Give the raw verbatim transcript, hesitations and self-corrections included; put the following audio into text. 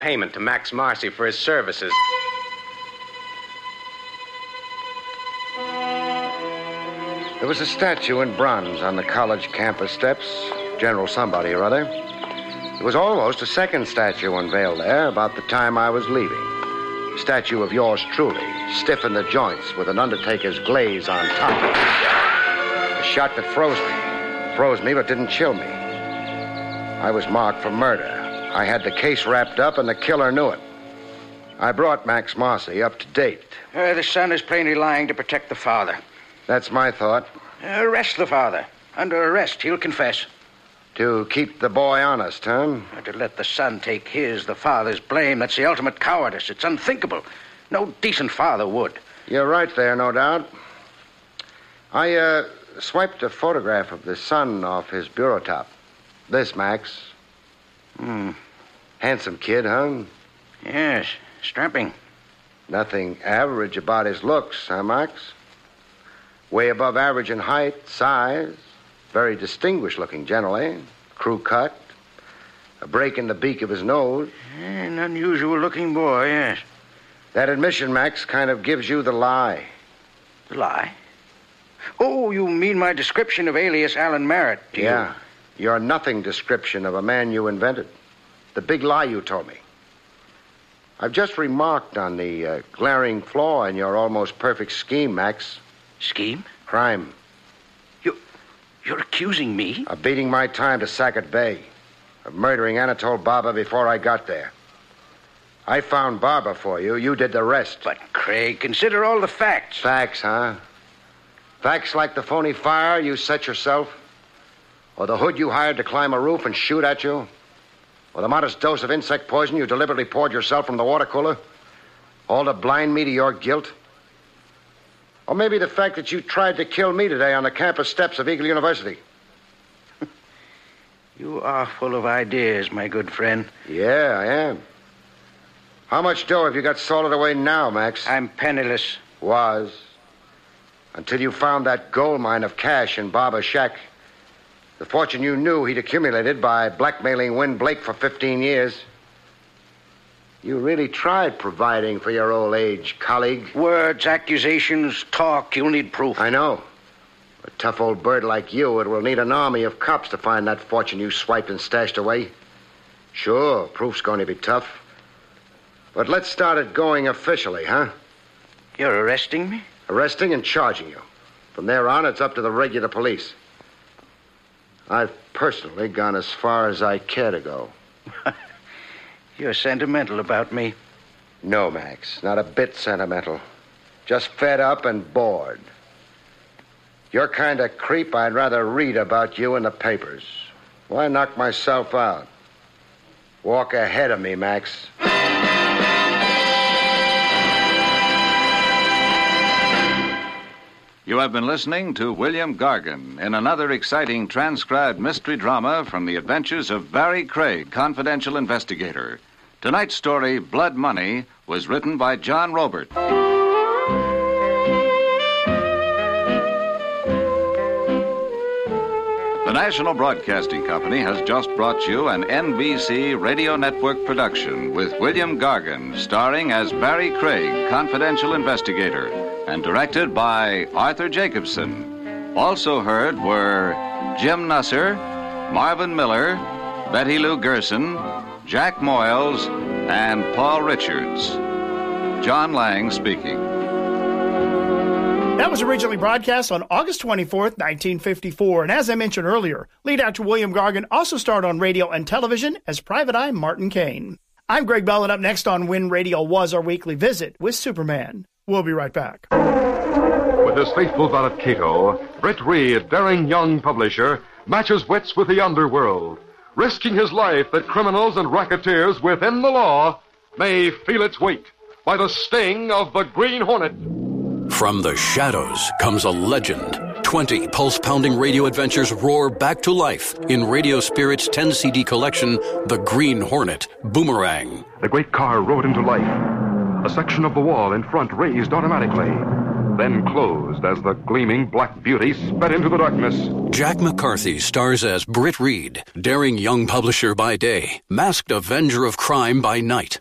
Payment to Max Marcy for his services. There was a statue in bronze on the college campus steps. General somebody or other. There was almost a second statue unveiled there about the time I was leaving. A statue of yours truly, stiff in the joints with an undertaker's glaze on top. A shot that froze me. Froze me but didn't chill me. I was marked for murder. I had the case wrapped up and the killer knew it. I brought Max Marcy up to date. Uh, the son is plainly lying to protect the father. That's my thought. Uh, arrest the father. Under arrest, he'll confess. To keep the boy honest, huh? Uh, to let the son take his, the father's blame. That's the ultimate cowardice. It's unthinkable. No decent father would. You're right there, no doubt. I, uh, swiped a photograph of the son off his bureau top. This, Max. Hmm. Handsome kid, huh? Yes, strapping. Nothing average about his looks, huh, Max? Way above average in height, size. Very distinguished looking generally. Crew cut. A break in the beak of his nose. An unusual looking boy, yes. That admission, Max, kind of gives you the lie. The lie? Oh, you mean my description of alias Alan Merritt, do Yeah. you? Your nothing description of a man you invented. The big lie you told me. I've just remarked on the uh, glaring flaw in your almost perfect scheme, Max. Scheme? Crime. You, you're accusing me? Of beating my time to Sackett Bay. Of murdering Anatole Barber before I got there. I found Barber for you. You did the rest. But, Craig, consider all the facts. Facts, huh? Facts like the phony fire you set yourself? Or the hood you hired to climb a roof and shoot at you? Or the modest dose of insect poison you deliberately poured yourself from the water cooler? All to blind me to your guilt? Or maybe the fact that you tried to kill me today on the campus steps of Eagle University? You are full of ideas, my good friend. Yeah, I am. How much dough have you got salted away now, Max? I'm penniless. Was. Until you found that gold mine of cash in Barber's shack. The fortune you knew he'd accumulated by blackmailing Win Blake for fifteen years. You really tried providing for your old age, colleague. Words, accusations, talk. You'll need proof. I know. A tough old bird like you, it will need an army of cops to find that fortune you swiped and stashed away. Sure, proof's going to be tough. But let's start it going officially, huh? You're arresting me? Arresting and charging you. From there on, it's up to the regular police. I've personally gone as far as I care to go. You're sentimental about me. No, Max, not a bit sentimental. Just fed up and bored. Your kind of creep, I'd rather read about you in the papers. Why knock myself out? Walk ahead of me, Max. You have been listening to William Gargan in another exciting transcribed mystery drama from the adventures of Barry Craig, confidential investigator. Tonight's story, Blood Money, was written by John Robert. The National Broadcasting Company has just brought you an N B C Radio Network production with William Gargan, starring as Barry Craig, confidential investigator, and directed by Arthur Jacobson. Also heard were Jim Nusser, Marvin Miller, Betty Lou Gerson, Jack Moyles, and Paul Richards. John Lang speaking. That was originally broadcast on August twenty-fourth, nineteen fifty-four, and as I mentioned earlier, lead actor William Gargan also starred on radio and television as Private Eye Martin Caine. I'm Greg Bell, and up next on When Radio Was, our weekly visit with Superman. We'll be right back. With his faithful valet Cato, Britt Reed, daring young publisher, matches wits with the underworld, risking his life that criminals and racketeers within the law may feel its weight by the sting of the Green Hornet. From the shadows comes a legend. Twenty pulse-pounding radio adventures roar back to life in Radio Spirit's ten-C D collection, The Green Hornet, Boomerang. The great car rode into life. A section of the wall in front raised automatically. then closed as the gleaming black beauty sped into the darkness. Jack McCarthy stars as Britt Reed, daring young publisher by day, masked avenger of crime by night.